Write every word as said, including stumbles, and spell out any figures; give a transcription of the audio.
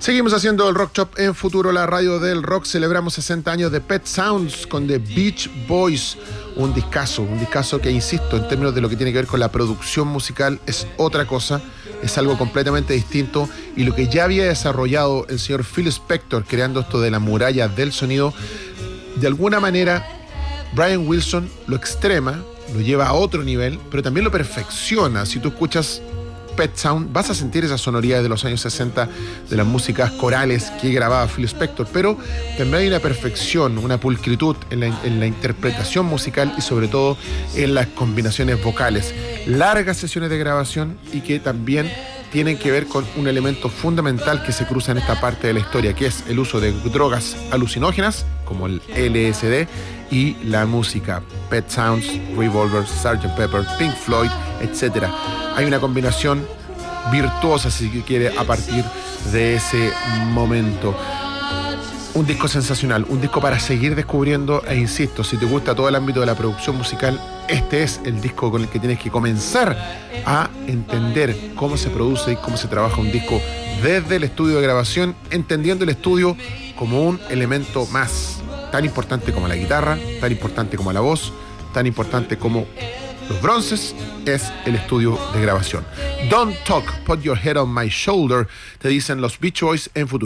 Seguimos haciendo el Rock Shop en Futuro, la radio del rock. Celebramos sesenta años de Pet Sounds con The Beach Boys. Un discazo, un discazo que, insisto, en términos de lo que tiene que ver con la producción musical, es otra cosa, es algo completamente distinto. Y lo que ya había desarrollado el señor Phil Spector, creando esto de la muralla del sonido, de alguna manera Brian Wilson lo extrema, lo lleva a otro nivel, pero también lo perfecciona. Si tú escuchas Pet Sound, vas a sentir esa sonoridad de los años sesenta, de las músicas corales que grababa Phil Spector, pero también hay una perfección, una pulcritud en la, en la interpretación musical y sobre todo en las combinaciones vocales. Largas sesiones de grabación y que también tienen que ver con un elemento fundamental que se cruza en esta parte de la historia, que es el uso de drogas alucinógenas, como el L S D, y la música. Pet Sounds, Revolver, sergeant Pepper, Pink Floyd, etcétera. Hay una combinación virtuosa, si se quiere, a partir de ese momento. Un disco sensacional, un disco para seguir descubriendo, e insisto, si te gusta todo el ámbito de la producción musical, este es el disco con el que tienes que comenzar a entender cómo se produce y cómo se trabaja un disco desde el estudio de grabación, entendiendo el estudio como un elemento más, tan importante como la guitarra, tan importante como la voz, tan importante como los bronces, es el estudio de grabación. Don't talk, put your head on my shoulder, te dicen los Beach Boys en Futuro.